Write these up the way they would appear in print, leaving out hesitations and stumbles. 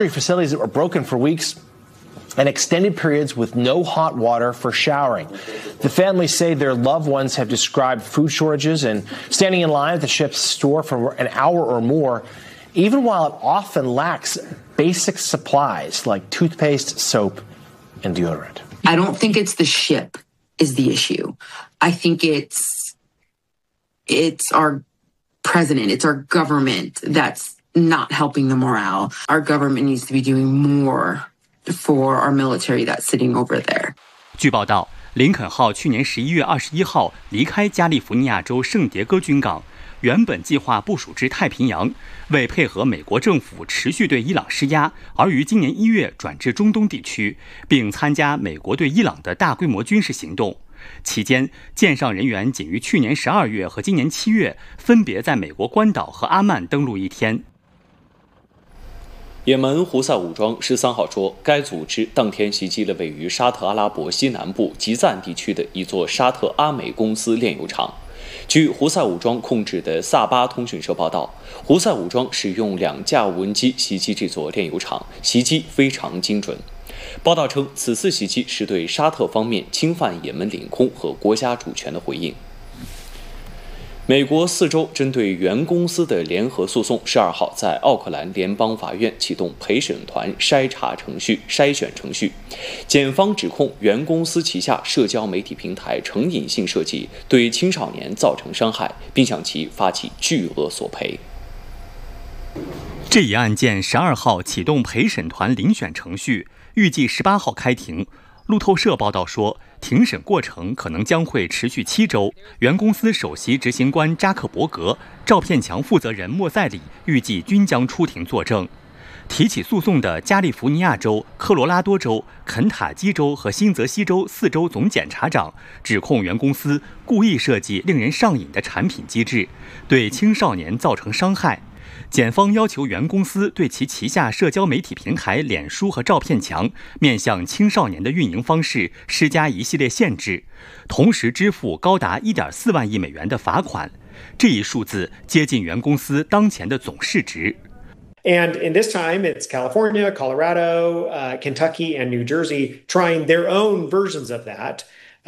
Facilities that were broken for weeks and extended periods with no hot water for showering. The families say their loved ones have described food shortages and standing in line at the ship's store for an hour or more, even while it often lacks basic supplies like toothpaste, soap, and deodorant. I don't think it's the ship is the issue. I think it's our president, it's our government that's not helping the morale. Our government needs to be doing more for our military that's sitting over there. 据报道，林肯号去年11月21号离开加利福尼亚州圣迭戈军港，原本计划部署至太平洋，为配合美国政府持续对伊朗施压，而于今年1月转至中东地区，并参加美国对伊朗的大规模军事行动。期间，舰上人员仅于去年12月和今年7月分别在美国关岛和阿曼登陆1天。 也门胡塞武装13号说，该组织当天袭击了位于沙特阿拉伯西南部吉赞地区的一座沙特阿美公司炼油厂。据胡塞武装控制的萨巴通讯社报道，胡塞武装使用2架无人机袭击这座炼油厂，袭击非常精准。报道称，此次袭击是对沙特方面侵犯也门领空和国家主权的回应。美国4州针对原公司的联合诉讼12号在奥克兰联邦法院启动陪审团筛选程序。检方指控原公司旗下社交媒体平台成瘾性设计对青少年造成伤害，并向其发起巨额索赔。 这一案件12号启动陪审团遴选程序，预计18号开庭。路透社报道说，庭审过程可能将会持续7周。原公司首席执行官扎克伯格、照片墙负责人莫塞里预计均将出庭作证。提起诉讼的加利福尼亚州、科罗拉多州、肯塔基州和新泽西州4州总检察长指控原公司故意设计令人上瘾的产品机制，对青少年造成伤害。检方要求原公司对其旗下社交媒体平台脸书和照片墙面向青少年的运营方式施加一系列限制，同时支付高达1.4万亿美元的罚款。这一数字接近原公司当前的总市值。 And in this time, it's California, Colorado, Kentucky, and New Jersey trying their own versions of that.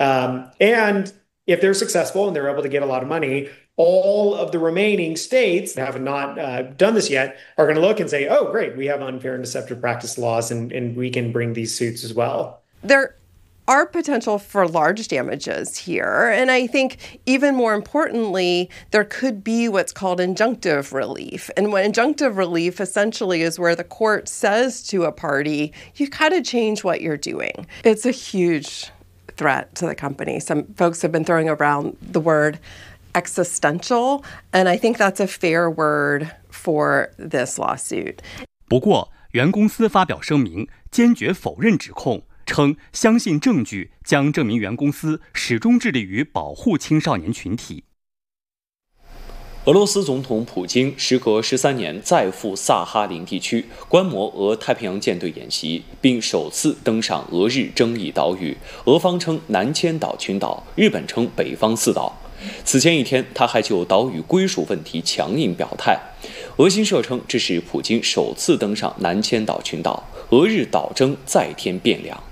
And if they're successful and they're able to get a lot of money, all of the remaining states that have not done this yet are going to look and say, oh, great, we have unfair and deceptive practice laws, and we can bring these suits as well. There are potential for large damages here. And I think even more importantly, there could be what's called injunctive relief. And what injunctive relief essentially is where the court says to a party, you got to change what you're doing. It's a huge threat to the company. Some folks have been throwing around the word existential, and I think that's a fair word for this lawsuit. 不过，原公司发表声明，坚决否认指控，称相信证据将证明原公司始终致力于保护青少年群体。 俄罗斯总统普京时隔13年再赴萨哈林地区观摩俄太平洋舰队演习，并首次登上俄日争议岛屿，俄方称南千岛群岛，日本称北方四岛。此前一天，他还就岛屿归属问题强硬表态。俄新社称，这是普京首次登上南千岛群岛，俄日岛争再添变量。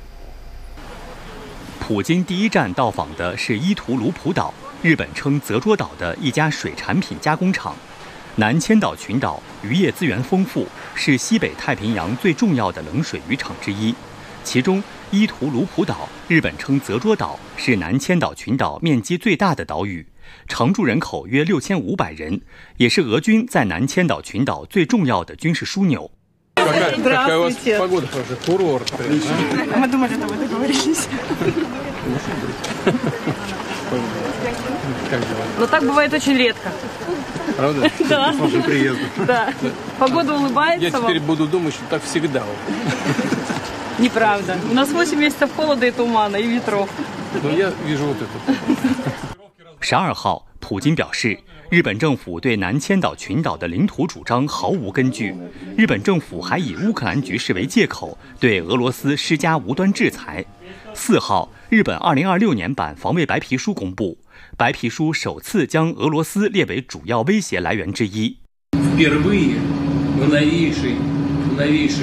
普京第一站到访的是伊图卢普岛，日本称泽捉岛的一家水产品加工厂。南千岛群岛渔业资源丰富，是西北太平洋最重要的冷水渔场之一。其中，伊图卢普岛，日本称泽捉岛，是南千岛群岛面积最大的岛屿，常住人口约6500人，也是俄军在南千岛群岛最重要的军事枢纽。 Но так бывает очень редко. Правда? Да. После приезда. Да. Погода улыбается. Я теперь буду думать, что так всегда. Неправда. У нас 8 месяцев холода и тумана, и ветров. Но я вижу вот это. 12号，普京表示，日本政府对南千岛群岛的领土主张毫无根据。日本政府还以乌克兰局势为借口，对俄罗斯施加无端制裁。4号，日本2026年版防卫白皮书公布，白皮书首次将俄罗斯列为主要威胁来源之一。